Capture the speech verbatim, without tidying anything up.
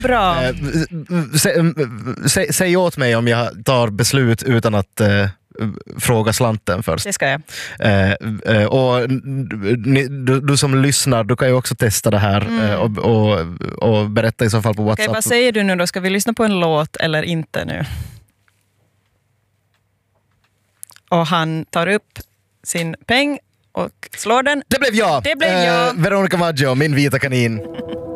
Bra. Eh, sä, sä, säg åt mig om jag tar beslut utan att eh, fråga slanten först. Det ska jag. Eh, eh, och ni, du, du som lyssnar, du kan ju också testa det här Mm. eh, och, och, och berätta i så fall på WhatsApp. Okej, vad säger du nu då? Ska vi lyssna på en låt eller inte nu? Och han tar upp sin peng och slår den. Det blev jag! Det blev jag. Eh, Veronica Maggio, min vita kanin.